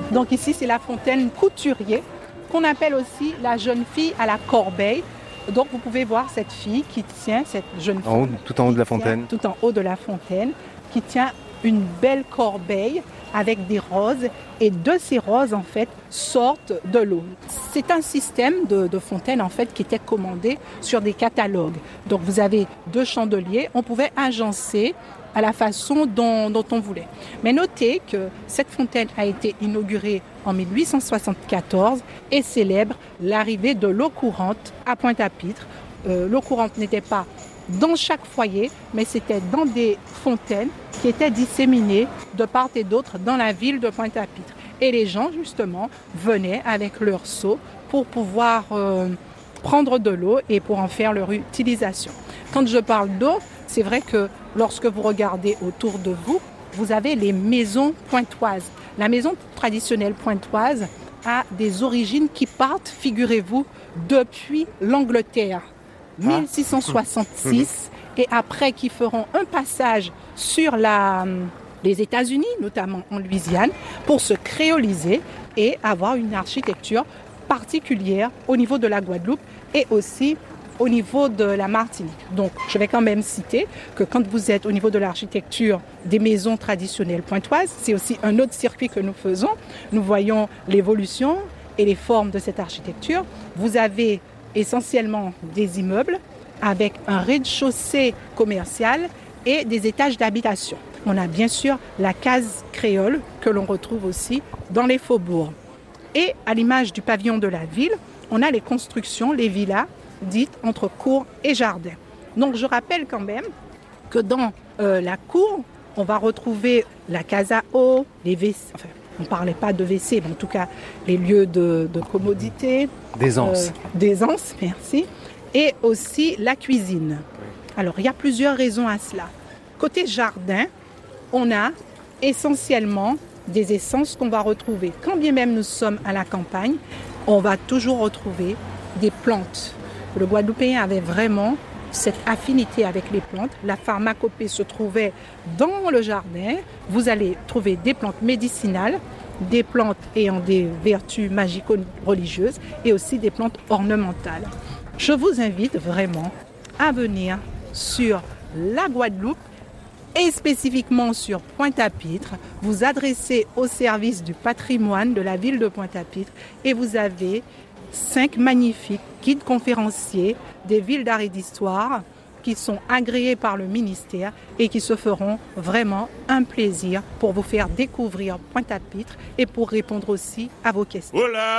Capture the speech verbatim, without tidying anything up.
Donc ici, c'est la fontaine Couturier, qu'on appelle aussi la jeune fille à la corbeille. Donc vous pouvez voir cette fille qui tient, cette jeune fille, En haut, tout en haut de la fontaine. Tout en haut de la fontaine, qui tient une belle corbeille avec des roses, et de ces roses en fait sortent de l'eau. C'est un système de, de fontaine en fait qui était commandé sur des catalogues. Donc vous avez deux chandeliers, on pouvait agencer à la façon dont, dont on voulait. Mais notez que cette fontaine a été inaugurée en mille huit cent soixante-quatorze et célèbre l'arrivée de l'eau courante à Pointe-à-Pitre. Euh, l'eau courante n'était pas dans chaque foyer, mais c'était dans des fontaines qui étaient disséminées de part et d'autre dans la ville de Pointe-à-Pitre. Et les gens, justement, venaient avec leurs seaux pour pouvoir euh, prendre de l'eau et pour en faire leur utilisation. Quand je parle d'eau, c'est vrai que lorsque vous regardez autour de vous, vous avez les maisons pointoises. La maison traditionnelle pointoise a des origines qui partent, figurez-vous, depuis l'Angleterre. mille six cent soixante-six, et après qui feront un passage sur la, les États-Unis, notamment en Louisiane, pour se créoliser et avoir une architecture particulière au niveau de la Guadeloupe et aussi au niveau de la Martinique. Donc, je vais quand même citer que quand vous êtes au niveau de l'architecture des maisons traditionnelles pointoises, c'est aussi un autre circuit que nous faisons. Nous voyons l'évolution et les formes de cette architecture. Vous avez essentiellement des immeubles avec un rez-de-chaussée commercial et des étages d'habitation. On a bien sûr la case créole que l'on retrouve aussi dans les faubourgs. Et à l'image du pavillon de la ville, on a les constructions, les villas dites entre cour et jardin. Donc je rappelle quand même que dans euh, la cour, on va retrouver la case à eau, les W C, enfin, on ne parlait pas de W C, mais en tout cas les lieux de, de commodité. D'aisance. Euh, d'aisance, merci. Et aussi la cuisine. Alors il y a plusieurs raisons à cela. Côté jardin, on a essentiellement des essences qu'on va retrouver. Quand bien même nous sommes à la campagne, on va toujours retrouver des plantes. Le Guadeloupéen avait vraiment cette affinité avec les plantes. La pharmacopée se trouvait dans le jardin. Vous allez trouver des plantes médicinales, des plantes ayant des vertus magico-religieuses et aussi des plantes ornementales. Je vous invite vraiment à venir sur la Guadeloupe et spécifiquement sur Pointe-à-Pitre, vous adressez au service du patrimoine de la ville de Pointe-à-Pitre et vous avez cinq magnifiques guides conférenciers des villes d'art et d'histoire qui sont agréés par le ministère et qui se feront vraiment un plaisir pour vous faire découvrir Pointe-à-Pitre et pour répondre aussi à vos questions. Voilà.